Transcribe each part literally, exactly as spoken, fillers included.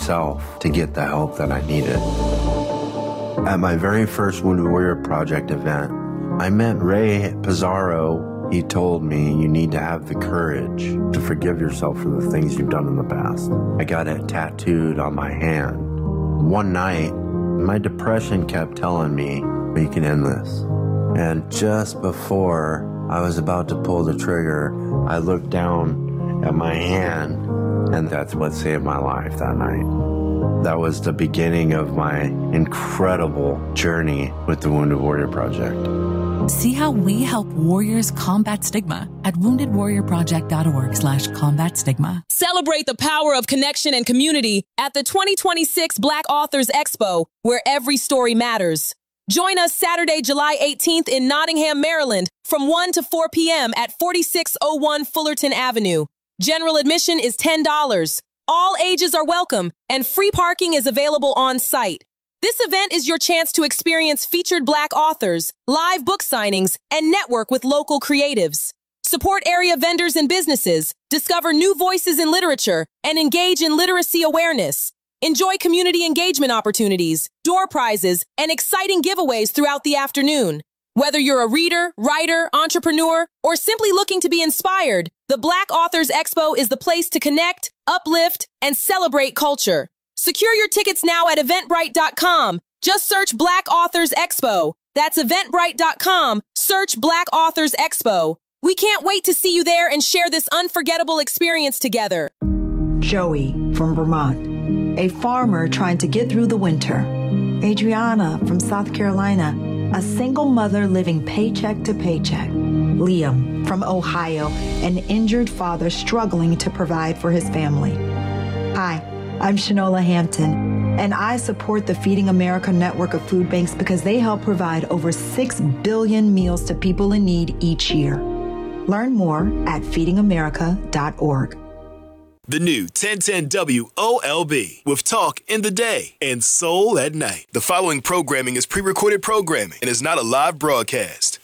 myself to get the help that I needed. At my very first Wounded Warrior Project event, I met Ray Pizarro. He told me, you need to have the courage to forgive yourself for the things you've done in the past. I got it tattooed on my hand. One night, my depression kept telling me, we can end this. And just before I was about to pull the trigger, I looked down at my hand, and that's what saved my life that night. That was the beginning of my incredible journey with the Wounded Warrior Project. See how we help warriors combat stigma at wounded warrior project dot org slash combat stigma. Celebrate the power of connection and community at the twenty twenty-six Black Authors Expo, where every story matters. Join us Saturday, July eighteenth in Nottingham, Maryland, from one to four p.m. at forty-six oh one Fullerton Avenue. General admission is ten dollars. All ages are welcome, and free parking is available on site. This event is your chance to experience featured Black authors, live book signings, and network with local creatives. Support area vendors and businesses, discover new voices in literature, and engage in literacy awareness. Enjoy community engagement opportunities, door prizes, and exciting giveaways throughout the afternoon. Whether you're a reader, writer, entrepreneur, or simply looking to be inspired, the Black Authors Expo is the place to connect, uplift, and celebrate culture. Secure your tickets now at eventbrite dot com. Just search Black Authors Expo. That's eventbrite dot com. Search Black Authors Expo. We can't wait to see you there and share this unforgettable experience together. Joey from Vermont, a farmer trying to get through the winter. Adriana from South Carolina, a single mother living paycheck to paycheck. Liam from Ohio, an injured father struggling to provide for his family. Hi. I'm Shanola Hampton, and I support the Feeding America network of food banks because they help provide over six billion meals to people in need each year. Learn more at feeding america dot org. The new ten ten W O L B with talk in the day and soul at night. The following programming is pre-recorded programming and is not a live broadcast.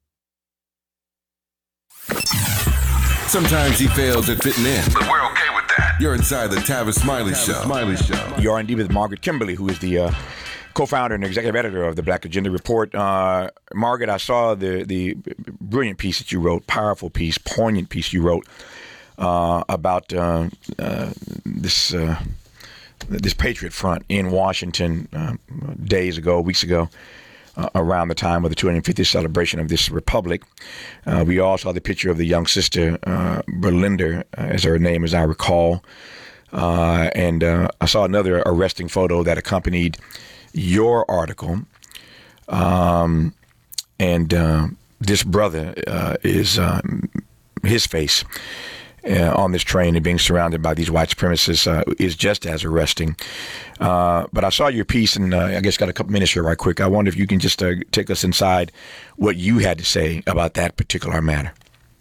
Sometimes he fails at fitting in. But we're okay with that. You're inside the Tavis Smiley Tavis Show. Smiley Show. You are indeed with Margaret Kimberly, who is the uh, co-founder and executive editor of the Black Agenda Report. Uh, Margaret, I saw the the brilliant piece that you wrote, powerful piece, poignant piece you wrote uh, about uh, uh, this uh, this Patriot Front in Washington uh, days ago, weeks ago. Uh, around the time of the two hundred fiftieth celebration of this republic. Uh, we all saw the picture of the young sister, uh, Berlinda, uh, as her name, as I recall. Uh, and uh, I saw another arresting photo that accompanied your article. Um, and uh, this brother uh, is um, his face uh, on this train and being surrounded by these white supremacists uh, is just as arresting. Uh, but I saw your piece, and uh, I guess got a couple minutes here right quick. I wonder if you can just uh, take us inside what you had to say about that particular matter.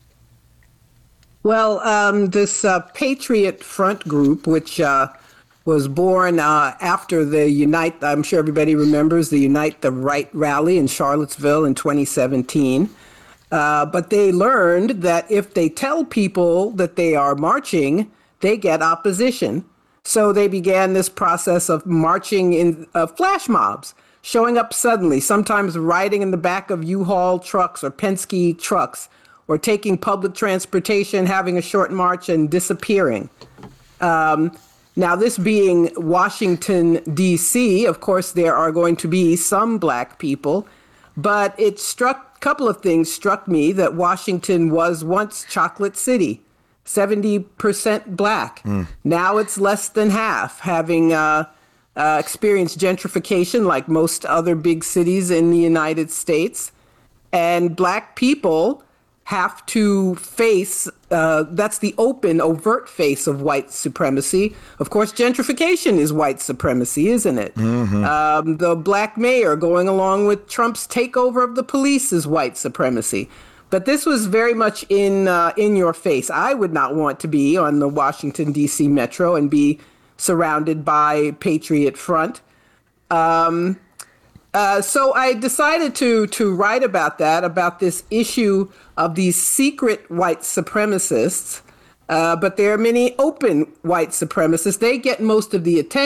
Well, um, this uh, Patriot Front group, which uh, was born uh, after the Unite, I'm sure everybody remembers the Unite the Right rally in Charlottesville in twenty seventeen. Uh, but they learned that if they tell people that they are marching, they get opposition. So they began this process of marching in uh, flash mobs, showing up suddenly, sometimes riding in the back of U-Haul trucks or Penske trucks, or taking public transportation, having a short march and disappearing. Um, now, this being Washington, D C, of course, there are going to be some Black people, but it struck, a couple of things struck me, that Washington was once Chocolate City. seventy percent Black. Mm. Now it's less than half, having uh, uh, experienced gentrification like most other big cities in the United States. And Black people have to face, uh, that's the open, overt face of white supremacy. Of course, gentrification is white supremacy, isn't it? Mm-hmm. Um, the Black mayor going along with Trump's takeover of the police is white supremacy. But this was very much in uh, in your face. I would not want to be on the Washington, D C metro and be surrounded by Patriot Front. Um, uh, so I decided to to write about that, about this issue of these secret white supremacists. Uh, but there are many open white supremacists. They get most of the attention.